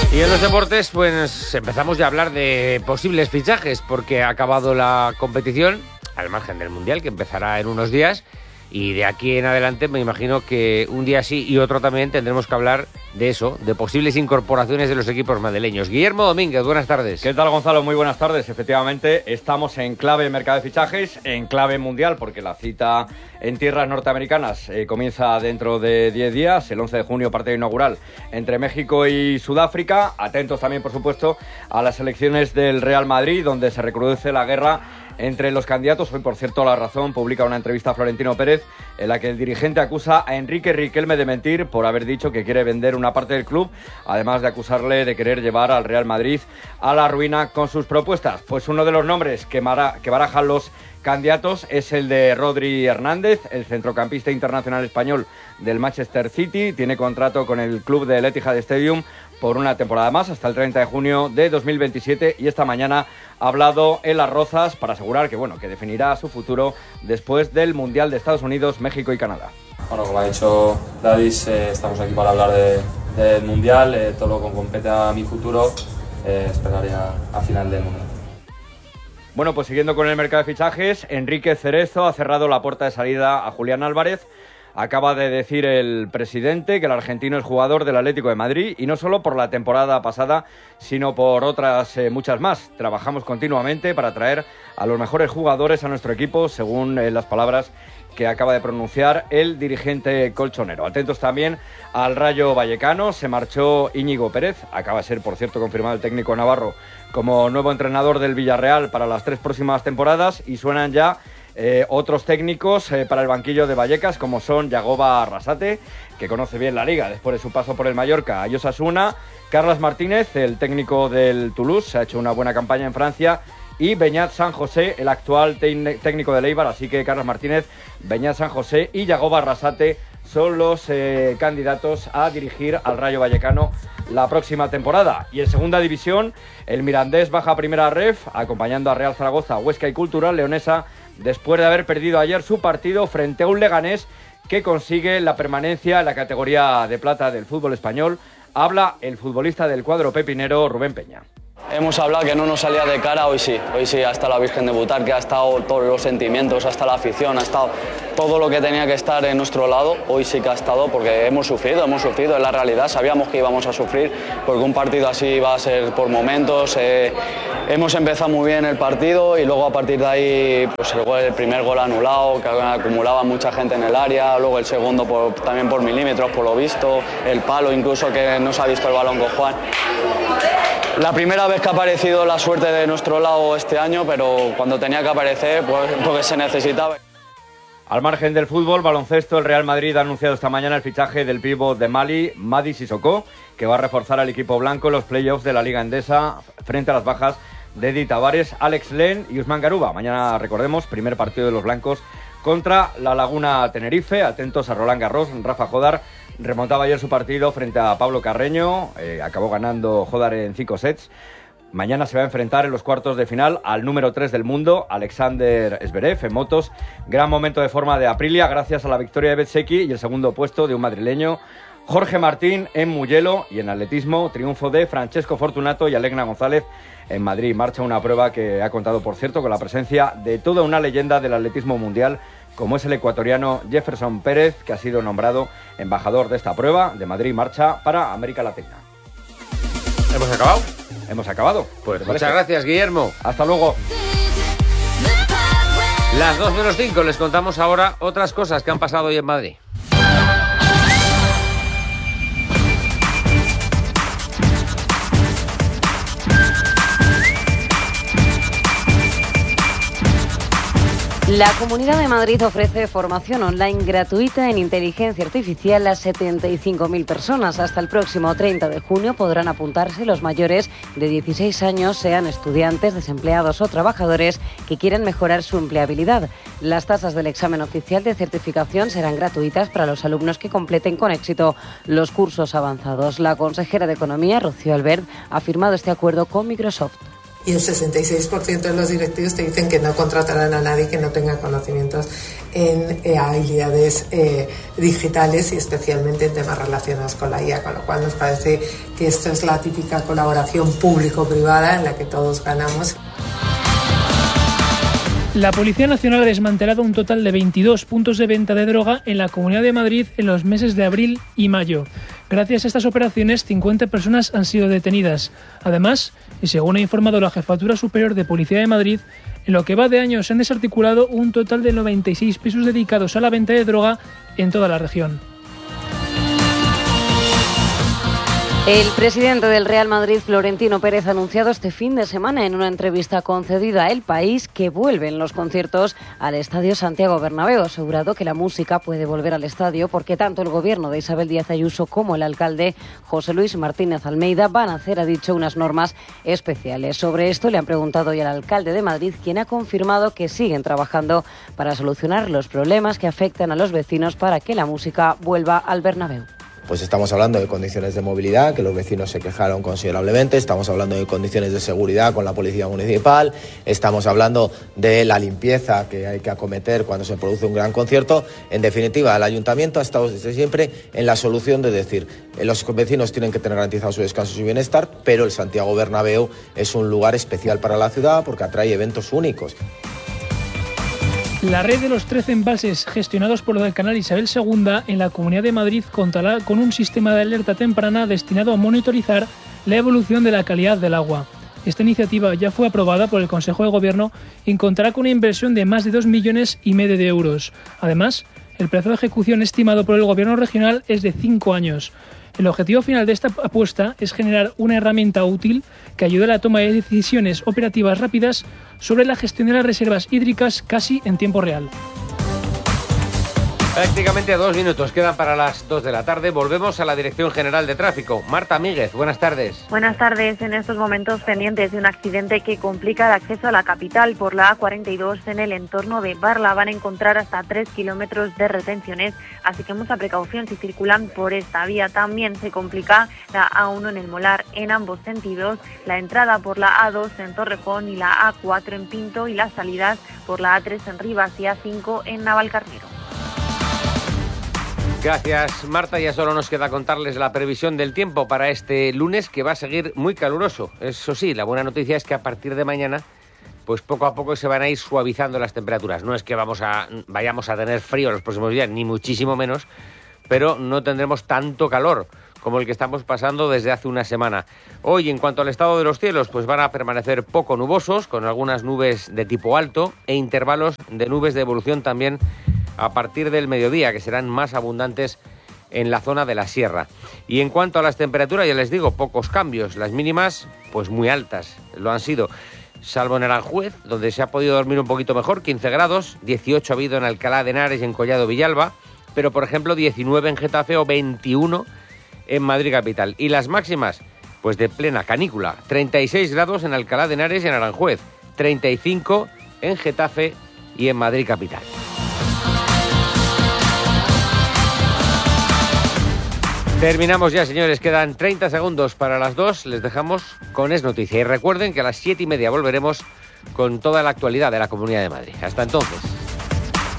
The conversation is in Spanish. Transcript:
Y en los deportes, pues empezamos ya a hablar de posibles fichajes, porque ha acabado la competición, al margen del Mundial, que empezará en unos días, y de aquí en adelante me imagino que un día sí y otro también tendremos que hablar de eso, de posibles incorporaciones de los equipos madrileños. Guillermo Domínguez, buenas tardes. ¿Qué tal, Gonzalo? Muy buenas tardes. Efectivamente, estamos en clave mercado de fichajes, en clave mundial, porque la cita en tierras norteamericanas comienza dentro de 10 días, el 11 de junio, partido inaugural entre México y Sudáfrica. Atentos también, por supuesto, a las elecciones del Real Madrid, donde se recrudece la guerra entre los candidatos. Hoy, por cierto, La Razón publica una entrevista a Florentino Pérez en la que el dirigente acusa a Enrique Riquelme de mentir por haber dicho que quiere vender una parte del club, además de acusarle de querer llevar al Real Madrid a la ruina con sus propuestas. Pues uno de los nombres que barajan los candidatos es el de Rodri Hernández, el centrocampista internacional español del Manchester City. Tiene contrato con el club del Etihad Stadium por una temporada más, hasta el 30 de junio de 2027, y esta mañana ha hablado en Las Rozas para asegurar que definirá su futuro después del Mundial de Estados Unidos, México y Canadá. Bueno, como ha dicho Davis, estamos aquí para hablar del Mundial, todo lo que compete a mi futuro, esperaré a final del Mundial. Bueno, pues siguiendo con el mercado de fichajes, Enrique Cerezo ha cerrado la puerta de salida a Julián Álvarez. Acaba de decir el presidente que el argentino es jugador del Atlético de Madrid, y no solo por la temporada pasada, sino por otras muchas más. Trabajamos continuamente para traer a los mejores jugadores a nuestro equipo, según las palabras que acaba de pronunciar el dirigente colchonero. Atentos también al Rayo Vallecano. Se marchó Íñigo Pérez, acaba de ser, por cierto, confirmado el técnico navarro como nuevo entrenador del Villarreal para las 3 próximas temporadas, y suenan ya otros técnicos para el banquillo de Vallecas, como son Yagoba Arrasate, que conoce bien la liga después de su paso por el Mallorca y Osasuna; Carles Martínez, el técnico del Toulouse, ha hecho una buena campaña en Francia; y Beñat San José, el actual técnico del Eibar. Así que Carles Martínez, Beñat San José y Yagoba Arrasate son los candidatos a dirigir al Rayo Vallecano la próxima temporada. Y en segunda división, el Mirandés baja a primera ref, acompañando a Real Zaragoza, Huesca y Cultural Leonesa, después de haber perdido ayer su partido frente a un Leganés que consigue la permanencia en la categoría de plata del fútbol español. Habla el futbolista del cuadro pepinero, Rubén Peña. Hemos hablado que no nos salía de cara, hoy sí ha estado la Virgen de Butar, que ha estado todos los sentimientos, ha estado la afición, ha estado todo lo que tenía que estar en nuestro lado. Hoy sí que ha estado, porque hemos sufrido, es la realidad. Sabíamos que íbamos a sufrir, porque un partido así va a ser por momentos. Hemos empezado muy bien el partido, y luego a partir de ahí pues el primer gol anulado, que acumulaba mucha gente en el área, luego el segundo también por milímetros, por lo visto, el palo incluso, que no se ha visto el balón con Juan. La primera vez que ha aparecido la suerte de nuestro lado este año, pero cuando tenía que aparecer, pues porque se necesitaba. Al margen del fútbol, baloncesto, el Real Madrid ha anunciado esta mañana el fichaje del pívot de Mali, Mady Sissoko, que va a reforzar al equipo blanco en los playoffs de la Liga Endesa frente a las bajas de Di Tavares, Alex Len y Usman Garuba. Mañana, recordemos, primer partido de los blancos contra la Laguna Tenerife. Atentos a Roland Garros. Rafa Jodar remontaba ayer su partido frente a Pablo Carreño, acabó ganando Jodar en 5 sets. Mañana se va a enfrentar en los cuartos de final al número 3 del mundo, Alexander Zverev, en motos. Gran momento de forma de Aprilia, gracias a la victoria de Bezzecchi y el segundo puesto de un madrileño, Jorge Martín, en Mugello. Y en atletismo, triunfo de Francesco Fortunato y Alegna González en Madrid. Marcha una prueba que ha contado, por cierto, con la presencia de toda una leyenda del atletismo mundial, como es el ecuatoriano Jefferson Pérez, que ha sido nombrado embajador de esta prueba. De Madrid marcha para América Latina. ¿Hemos acabado? Hemos acabado. Pues muchas gracias, Guillermo. Hasta luego. Las 2:05, les contamos ahora otras cosas que han pasado hoy en Madrid. La Comunidad de Madrid ofrece formación online gratuita en inteligencia artificial a 75.000 personas. Hasta el próximo 30 de junio podrán apuntarse los mayores de 16 años, sean estudiantes, desempleados o trabajadores que quieran mejorar su empleabilidad. Las tasas del examen oficial de certificación serán gratuitas para los alumnos que completen con éxito los cursos avanzados. La consejera de Economía, Rocío Albert, ha firmado este acuerdo con Microsoft. y el 66% de los directivos te dicen que no contratarán a nadie que no tenga conocimientos en habilidades digitales y especialmente en temas relacionados con la IA, con lo cual nos parece que esto es la típica colaboración público-privada en la que todos ganamos. La Policía Nacional ha desmantelado un total de 22 puntos de venta de droga en la Comunidad de Madrid en los meses de abril y mayo. Gracias a estas operaciones, 50 personas han sido detenidas. Además, y según ha informado la Jefatura Superior de Policía de Madrid, en lo que va de año se han desarticulado un total de 96 pisos dedicados a la venta de droga en toda la región. El presidente del Real Madrid, Florentino Pérez, ha anunciado este fin de semana en una entrevista concedida a El País que vuelven los conciertos al Estadio Santiago Bernabéu. Ha asegurado que la música puede volver al estadio porque tanto el gobierno de Isabel Díaz Ayuso como el alcalde José Luis Martínez Almeida van a hacer, ha dicho, unas normas especiales. Sobre esto le han preguntado hoy al alcalde de Madrid, quien ha confirmado que siguen trabajando para solucionar los problemas que afectan a los vecinos para que la música vuelva al Bernabéu. Pues estamos hablando de condiciones de movilidad, que los vecinos se quejaron considerablemente, estamos hablando de condiciones de seguridad con la policía municipal, estamos hablando de la limpieza que hay que acometer cuando se produce un gran concierto. En definitiva, el ayuntamiento ha estado desde siempre en la solución de decir, los vecinos tienen que tener garantizado su descanso y su bienestar, pero el Santiago Bernabéu es un lugar especial para la ciudad porque atrae eventos únicos. La red de los 13 embalses gestionados por el Canal Isabel II en la Comunidad de Madrid contará con un sistema de alerta temprana destinado a monitorizar la evolución de la calidad del agua. Esta iniciativa ya fue aprobada por el Consejo de Gobierno y contará con una inversión de más de 2,5 millones de euros. Además, el plazo de ejecución estimado por el Gobierno regional es de 5 años. El objetivo final de esta apuesta es generar una herramienta útil que ayude a la toma de decisiones operativas rápidas sobre la gestión de las reservas hídricas casi en tiempo real. Prácticamente 2 minutos quedan para las 2 de la tarde. Volvemos a la Dirección General de Tráfico. Marta Míguez, buenas tardes. Buenas tardes. En estos momentos pendientes de un accidente que complica el acceso a la capital por la A42 en el entorno de Barla. Van a encontrar hasta 3 kilómetros de retenciones, así que mucha precaución si circulan por esta vía. También se complica la A1 en el Molar en ambos sentidos, la entrada por la A2 en Torrejón y la A4 en Pinto y las salidas por la A3 en Rivas y A5 en Navalcarnero. Gracias, Marta. Ya solo nos queda contarles la previsión del tiempo para este lunes, que va a seguir muy caluroso. Eso sí, la buena noticia es que a partir de mañana, pues poco a poco se van a ir suavizando las temperaturas. No es que vayamos a tener frío los próximos días, ni muchísimo menos, pero no tendremos tanto calor como el que estamos pasando desde hace una semana. Hoy, en cuanto al estado de los cielos, pues van a permanecer poco nubosos, con algunas nubes de tipo alto e intervalos de nubes de evolución también a partir del mediodía, que serán más abundantes en la zona de la sierra. Y en cuanto a las temperaturas, ya les digo, pocos cambios. Las mínimas, pues muy altas, lo han sido. Salvo en Aranjuez, donde se ha podido dormir un poquito mejor, 15 grados, 18 ha habido en Alcalá de Henares y en Collado Villalba, pero por ejemplo 19 en Getafe o 21 en Madrid capital. Y las máximas, pues de plena canícula, 36 grados en Alcalá de Henares y en Aranjuez, 35 en Getafe y en Madrid capital. Terminamos ya, señores. Quedan 30 segundos para las 2. Les dejamos con Es Noticia. Y recuerden que a las 7:30 volveremos con toda la actualidad de la Comunidad de Madrid. Hasta entonces.